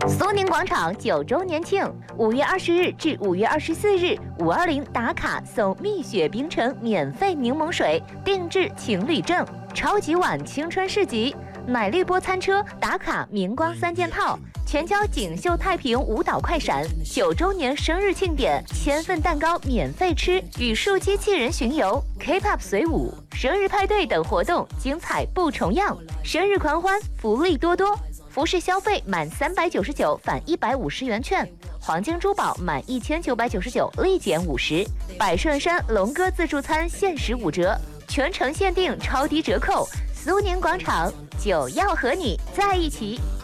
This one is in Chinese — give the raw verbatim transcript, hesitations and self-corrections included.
苏宁广场九周年庆，五月二十日至五月二十四日，五二零打卡送蜜雪冰城免费柠檬水，定制情侣证，超级碗青春市集，奶绿波餐车打卡明光三件套，全交锦绣太平舞蹈快闪，九周年生日庆典，千份蛋糕免费吃，语数机器人巡游 ，K-pop 随舞，生日派对等活动精彩不重样，生日狂欢福利多多。服饰消费满三百九十九返一百五十元券，黄金珠宝满一千九百九十九立减五十，百顺山龙哥自助餐限时五折，全程限定超低折扣。苏宁广场，就要和你在一起。